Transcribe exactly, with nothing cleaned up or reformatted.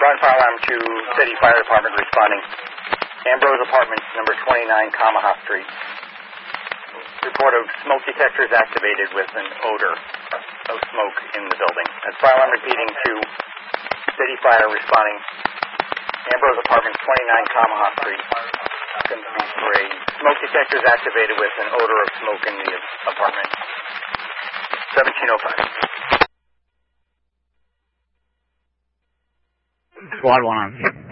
Run fire alarm to City Fire Department responding. Ambrose Apartments, number twenty-nine, Kamaha Street. Report of smoke detectors activated with an odor of smoke in the building. That's fire alarm repeating to City Fire responding. Ambrose Apartments, twenty-nine, Kamaha Street. Going to be for a smoke detectors activated with an odor of smoke in the apartment. seventeen oh five. Squad one on.